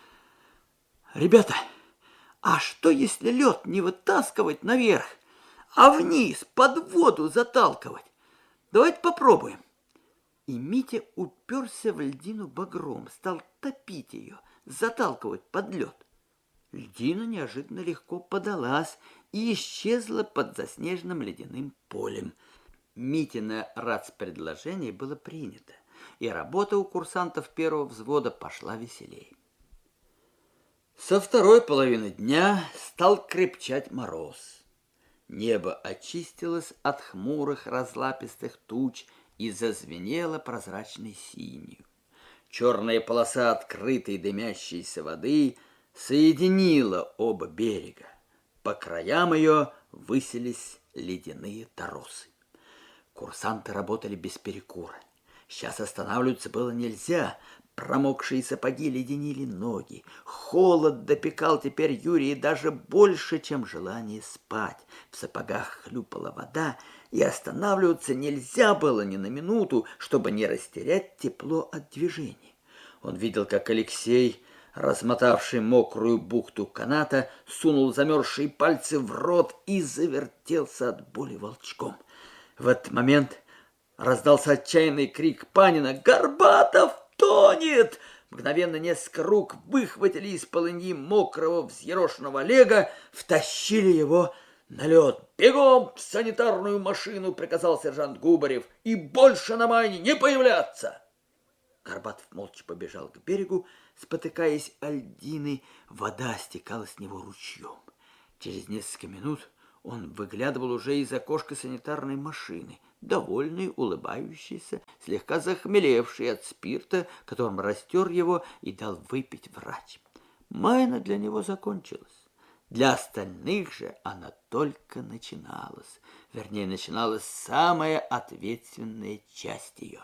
«Ребята, а что, если лед не вытаскивать наверх, а вниз, под воду заталкивать? Давайте попробуем». И Митя уперся в льдину багром, стал топить ее, заталкивать под лед. Льдина неожиданно легко подалась и исчезла под заснеженным ледяным полем. Митина рацпредложение было принято, и работа у курсантов первого взвода пошла веселей. Со второй половины дня стал крепчать мороз. Небо очистилось от хмурых разлапистых туч и зазвенело прозрачной синью. Черная полоса открытой дымящейся воды соединила оба берега. По краям ее высились ледяные торосы. Курсанты работали без перекура. Сейчас останавливаться было нельзя. Промокшие сапоги леденили ноги. Холод допекал теперь Юрия даже больше, чем желание спать. В сапогах хлюпала вода, и останавливаться нельзя было ни на минуту, чтобы не растерять тепло от движения. Он видел, как Алексей, размотавший мокрую бухту каната, сунул замерзшие пальцы в рот и завертелся от боли волчком. В этот момент раздался отчаянный крик Панина: «Горбатов тонет!» Мгновенно несколько рук выхватили из полыньи мокрого взъерошенного Олега, втащили его На лед! Бегом в санитарную машину!» — приказал сержант Губарев. «И больше на Майне не появляться!» Горбатов молча побежал к берегу, спотыкаясь о льдины. Вода стекала с него ручьем. Через несколько минут он выглядывал уже из окошка санитарной машины, довольный, улыбающийся, слегка захмелевший от спирта, которым растер его и дал выпить врач. Майна для него закончилась. Для остальных же она только начиналась. Вернее, начиналась самая ответственная часть ее.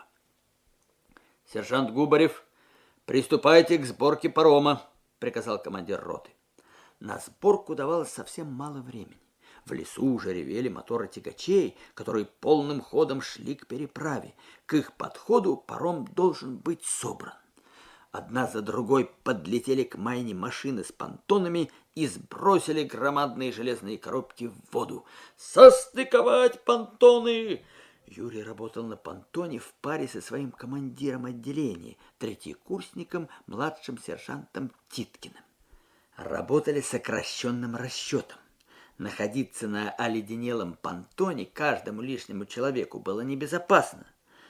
«Сержант Губарев, приступайте к сборке парома», — приказал командир роты. На сборку давалось совсем мало времени. В лесу уже ревели моторы тягачей, которые полным ходом шли к переправе. К их подходу паром должен быть собран. Одна за другой подлетели к Майне машины с понтонами и сбросили громадные железные коробки в воду. «Состыковать понтоны!» Юрий работал на понтоне в паре со своим командиром отделения, третьекурсником, младшим сержантом Титкиным. Работали сокращенным расчетом. Находиться на оледенелом понтоне каждому лишнему человеку было небезопасно.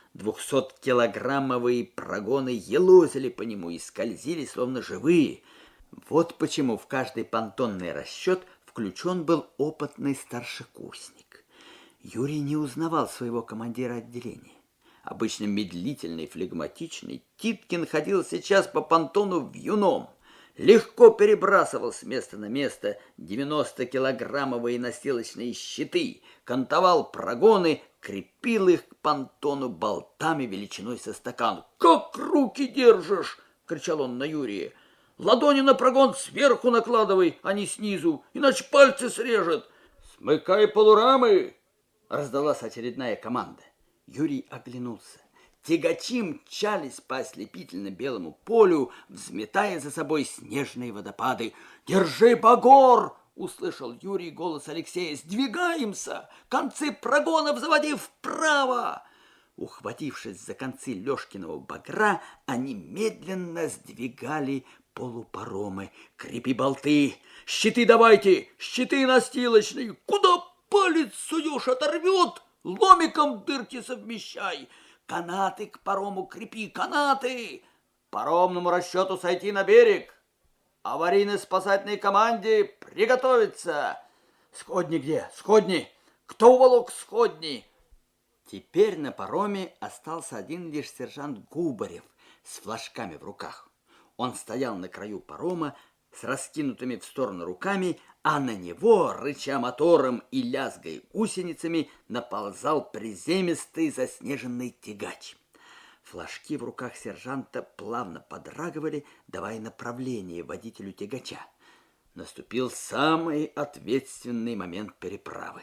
Двухсоткилограммовые прогоны елозили по нему и скользили, словно живые. Вот почему в каждый понтонный расчет включен был опытный старшекурсник. Юрий не узнавал своего командира отделения. Обычно медлительный, флегматичный, Титкин ходил сейчас по понтону вьюном. Легко перебрасывал с места на место девяностокилограммовые настилочные щиты, кантовал прогоны, крепил их к понтону болтами величиной со стакан. «Как руки держишь!» — кричал он на Юрия. «Ладони на прогон сверху накладывай, а не снизу, иначе пальцы срежет!» «Смыкай полурамы!» — раздалась очередная команда. Юрий оглянулся. Тягачи мчались по ослепительно-белому полю, взметая за собой снежные водопады. «Держи багор!» — услышал Юрий голос Алексея. «Сдвигаемся! Концы прогонов заводи вправо!» Ухватившись за концы Лешкиного багра, они медленно сдвигали полупаромы. «Крепи болты! Щиты давайте! Щиты настилочные! Куда палец суешь, оторвет! Ломиком дырки совмещай! Канаты к парому крепи! Канаты! Паромному расчету сойти на берег! Аварийно-спасательной команде приготовиться! Сходни где? Сходни! Кто уволок сходни?» Теперь на пароме остался один лишь сержант Губарев с флажками в руках. Он стоял на краю парома с раскинутыми в сторону руками, а на него, рыча мотором и лязгая гусеницами, наползал приземистый заснеженный тягач. Флажки в руках сержанта плавно подрагивали, давая направление водителю тягача. Наступил самый ответственный момент переправы.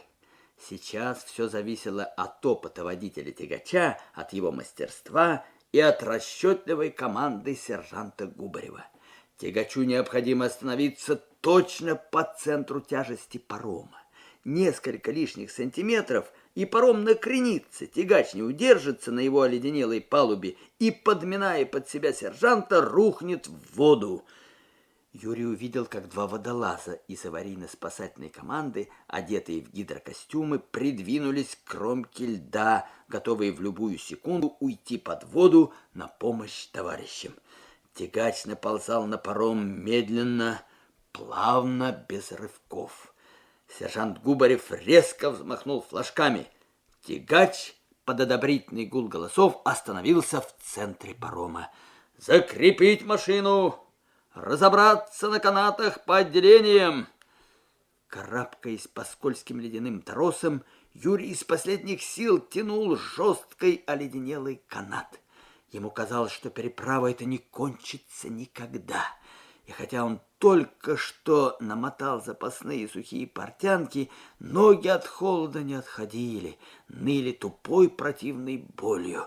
Сейчас все зависело от опыта водителя тягача, от его мастерства и от расчетливой команды сержанта Губарева. Тягачу необходимо остановиться точно по центру тяжести парома. Несколько лишних сантиметров, и паром накренится, тягач не удержится на его оледенелой палубе и, подминая под себя сержанта, рухнет в воду. Юрий увидел, как два водолаза из аварийно-спасательной команды, одетые в гидрокостюмы, придвинулись к кромке льда, готовые в любую секунду уйти под воду на помощь товарищам. Тягач наползал на паром медленно, плавно, без рывков. Сержант Губарев резко взмахнул флажками. Тягач под одобрительный гул голосов остановился в центре парома. «Закрепить машину! Разобраться на канатах по отделениям!» Карабкаясь по скользким ледяным торосам, Юрий из последних сил тянул жесткой оледенелый канат. Ему казалось, что переправа эта не кончится никогда. И хотя он только что намотал запасные сухие портянки, ноги от холода не отходили, ныли тупой противной болью.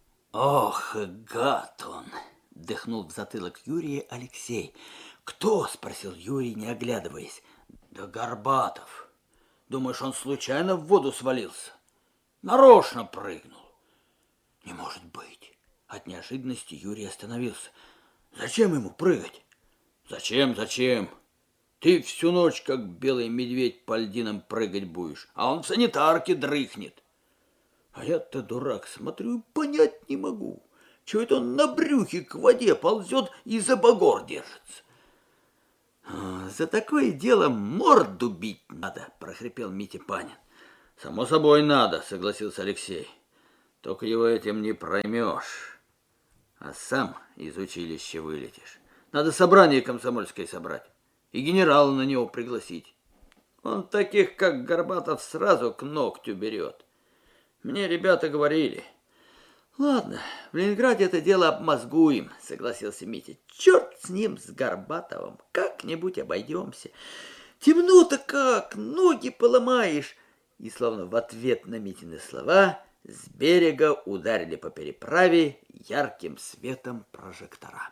«Ох, гад он!» — дыхнул в затылок Юрия Алексей. «Кто?» — спросил Юрий, не оглядываясь. «Да Горбатов. Думаешь, он случайно в воду свалился? Нарочно прыгнул». «Не может быть». От неожиданности Юрий остановился. «Зачем ему прыгать?» «Зачем, зачем? Ты всю ночь, как белый медведь, по льдинам прыгать будешь, а он в санитарке дрыхнет. А я-то, дурак, смотрю, понять не могу, чего это он на брюхе к воде ползет и за багор держится. За такое дело морду бить надо, прохрипел Митя Панин. Само собой надо, согласился Алексей. Только его этим не проймешь, а сам из училища вылетишь. Надо собрание комсомольское собрать и генерала на него пригласить. Он таких, как Горбатов, сразу к ногтю берет. Мне ребята говорили. Ладно, в Ленинграде это дело обмозгуем, согласился Митя. Черт с ним, с Горбатовым, как-нибудь обойдемся. Темно-то как, ноги поломаешь. И словно в ответ на Митины слова с берега ударили по переправе ярким светом прожектора.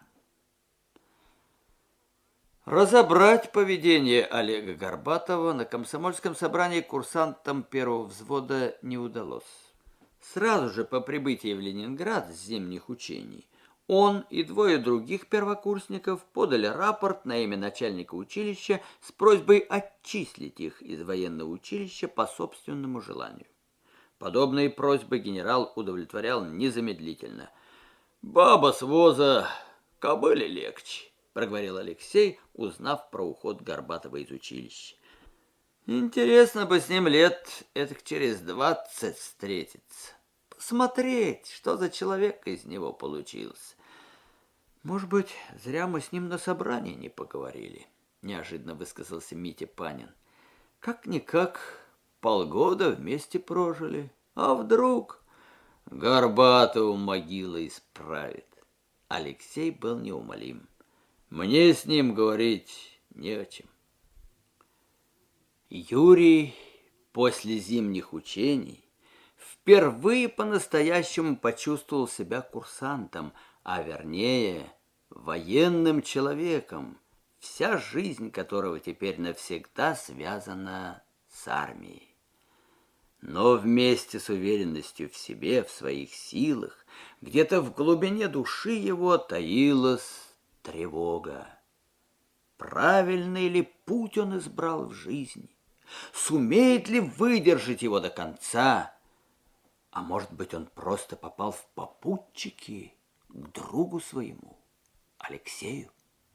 Разобрать поведение Олега Горбатова на комсомольском собрании курсантам первого взвода не удалось. Сразу же по прибытии в Ленинград с зимних учений он и двое других первокурсников подали рапорт на имя начальника училища с просьбой отчислить их из военного училища по собственному желанию. Подобные просьбы генерал удовлетворял незамедлительно. «Баба с воза, кобыле легче», — проговорил Алексей, узнав про уход Горбатова из училища. «Интересно бы с ним лет этак через двадцать встретиться, посмотреть, что за человек из него получился. Может быть, зря мы с ним на собрании не поговорили», — неожиданно высказался Митя Панин. «Как-никак полгода вместе прожили, а вдруг Горбатову могила исправит». Алексей был неумолим. «Мне с ним говорить не о чем». Юрий после зимних учений впервые по-настоящему почувствовал себя курсантом, а вернее военным человеком, вся жизнь которого теперь навсегда связана с армией. Но вместе с уверенностью в себе, в своих силах, где-то в глубине души его таилась тревога. Правильный ли путь он избрал в жизни? Сумеет ли выдержать его до конца? А может быть, он просто попал в попутчики к другу своему, Алексею?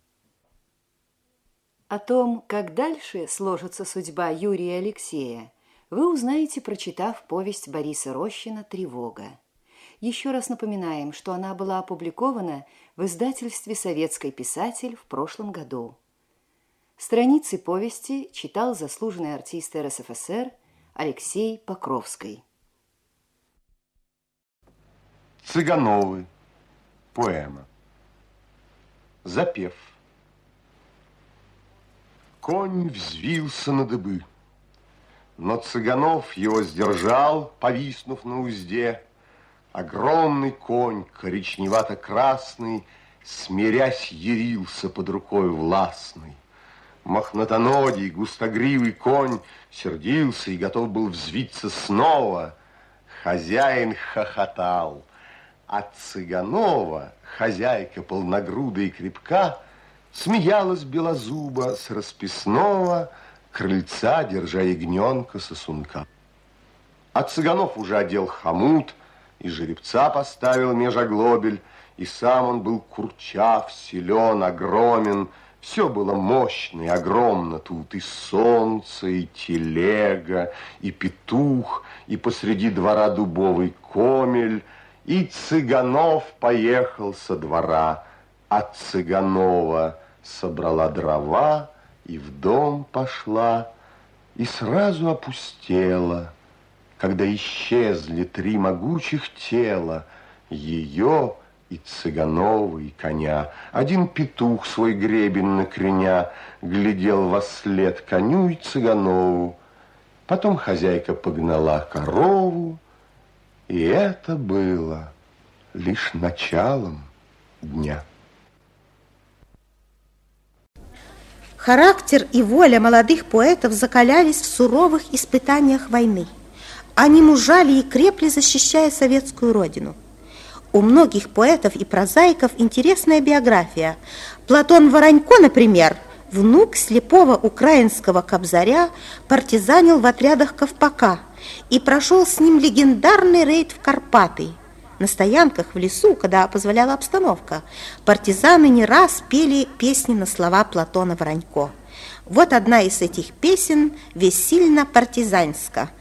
О том, как дальше сложится судьба Юрия и Алексея, вы узнаете, прочитав повесть Бориса Рощина «Тревога». Еще раз напоминаем, что она была опубликована в издательстве «Советский писатель» в прошлом году. Страницы повести читал заслуженный артист эр эс эф эс эр Алексей Покровский. Цыгановы. Поэма. Запев. Конь взвился на дыбы, но Цыганов его сдержал, повиснув на узде. Огромный конь, коричневато-красный, смирясь, ярился под рукой властной. Мохнатоногий, густогривый конь сердился и готов был взвиться снова. Хозяин хохотал, а Цыганова, хозяйка полногруда и крепка, смеялась белозуба с расписного крыльца, держа ягненка сосунка. А Цыганов уже одел хомут и жеребца поставил меж оглобель, и сам он был курчав, силен, огромен. Все было мощно и огромно тут, и солнце, и телега, и петух, и посреди двора дубовый комель, и Цыганов поехал со двора, а Цыганова собрала дрова и в дом пошла, и сразу опустела, когда исчезли три могучих тела, ее и Цыганова, и коня. Один петух свой гребень накреня глядел вослед коню и Цыганову. Потом хозяйка погнала корову, и это было лишь началом дня. Характер и воля молодых поэтов закалялись в суровых испытаниях войны. Они мужали и крепли, защищая советскую родину. У многих поэтов и прозаиков интересная биография. Платон Воронько, например, внук слепого украинского кобзаря, партизанил в отрядах Ковпака и прошел с ним легендарный рейд в Карпаты. На стоянках в лесу, когда позволяла обстановка, партизаны не раз пели песни на слова Платона Воронько. Вот одна из этих песен «Весільна партизанська».